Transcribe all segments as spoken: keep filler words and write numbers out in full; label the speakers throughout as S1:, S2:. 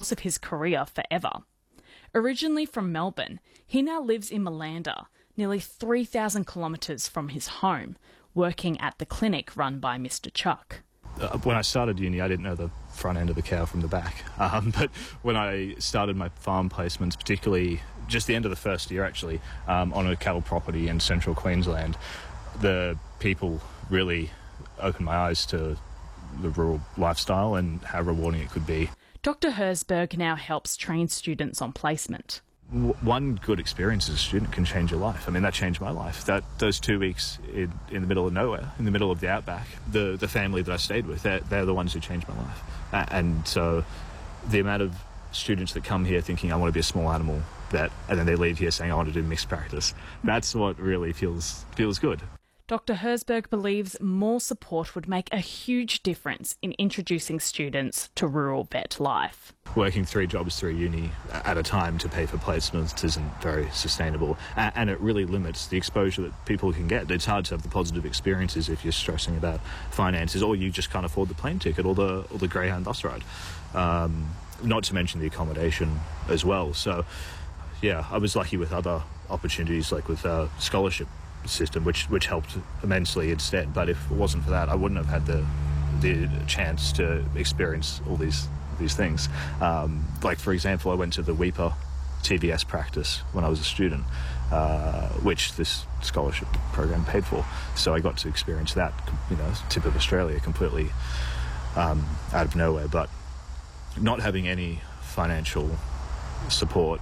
S1: of his career forever. Originally from Melbourne, he now lives in Malanda, nearly three thousand kilometres from his home, working at the clinic run by Mister Chuck.
S2: Uh, when I started uni, I didn't know the front end of the cow from the back. Um, but when I started my farm placements, particularly just the end of the first year, actually, um, on a cattle property in central Queensland, the people really opened my eyes to the rural lifestyle and how rewarding it could be.
S1: Doctor Herzberg now helps train students on placement.
S2: W- one good experience as a student can change your life. I mean, that changed my life. That those two weeks in, in the middle of nowhere, in the middle of the outback, the the family that I stayed with, they're, they're the ones who changed my life. Uh, and so the amount of students that come here thinking, I want to be a small animal, that, and then they leave here saying, I want to do mixed practice, that's what really feels feels good.
S1: Doctor Herzberg believes more support would make a huge difference in introducing students to rural vet life.
S2: Working three jobs through uni at a time to pay for placements isn't very sustainable, and it really limits the exposure that people can get. It's hard to have the positive experiences if you're stressing about finances, or you just can't afford the plane ticket or the or the Greyhound bus ride, um, not to mention the accommodation as well. So, yeah, I was lucky with other opportunities, like with uh, scholarship system, which which helped immensely instead. But if it wasn't for that, I wouldn't have had the the chance to experience all these these things. Um, like, for example, I went to the Weeper T V S practice when I was a student, uh, which this scholarship program paid for. So I got to experience that, you know, tip of Australia, completely um, out of nowhere. But not having any financial support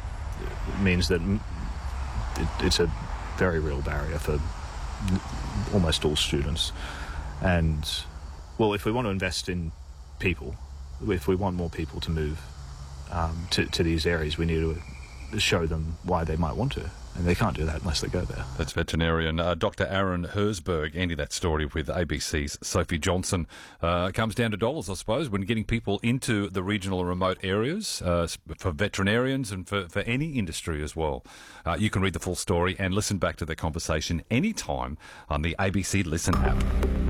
S2: means that it, it's a very real barrier for almost all students. And, well, if we want to invest in people, if we want more people to move um, to, to these areas, we need to show them why they might want to. And they can't do that unless they go there.
S3: That's veterinarian uh, Doctor Aaron Herzberg. Andy, that story with A B C's Sophie Johnson. Uh, it comes down to dollars, I suppose, when getting people into the regional and remote areas, uh, for veterinarians and for, for any industry as well. Uh, you can read the full story and listen back to the conversation anytime on the A B C Listen app.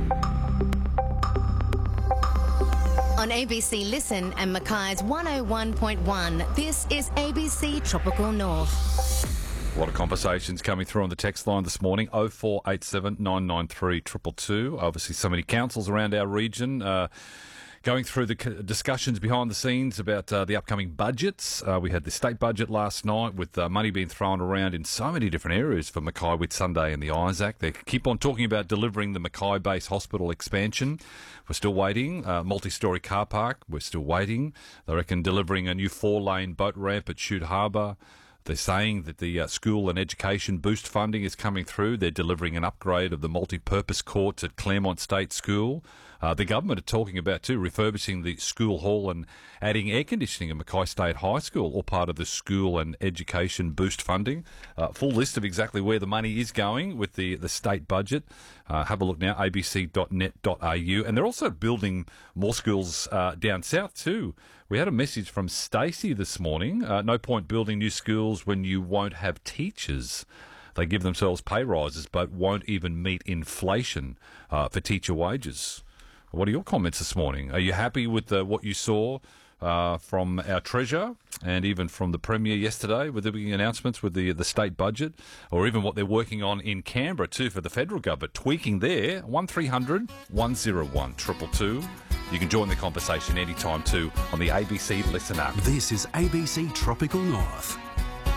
S4: On A B C Listen and Mackay's one oh one point one, this is A B C Tropical North.
S3: A lot of conversations coming through on the text line this morning, oh four eight seven, nine nine three, two two two. Obviously, so many councils around our region uh, going through the c- discussions behind the scenes about uh, the upcoming budgets. Uh, we had the state budget last night with uh, money being thrown around in so many different areas for Mackay, Whitsunday and the Isaac. They keep on talking about delivering the Mackay Base Hospital expansion. We're still waiting. Uh, multi-storey car park, we're still waiting. They reckon delivering a new four-lane boat ramp at Shute Harbour. They're saying that the uh, school and education boost funding is coming through. They're delivering an upgrade of the multi-purpose courts at Claremont State School. Uh, the government are talking about, too, refurbishing the school hall and adding air conditioning at Mackay State High School, all part of the school and education boost funding. Uh, full list of exactly where the money is going with the, the state budget. Uh, have a look now, a b c dot net dot a u. And they're also building more schools uh, down south, too. We had a message from Stacey this morning. Uh, no point building new schools when you won't have teachers. They give themselves pay rises but won't even meet inflation uh, for teacher wages. What are your comments this morning? Are you happy with uh, what you saw uh, from our Treasurer and even from the Premier yesterday with the big announcements with the the state budget, or even what they're working on in Canberra too for the federal government, tweaking there? one three hundred, one oh one, two two two. You can join the conversation anytime too on the A B C Listen app.
S5: This is A B C Tropical North.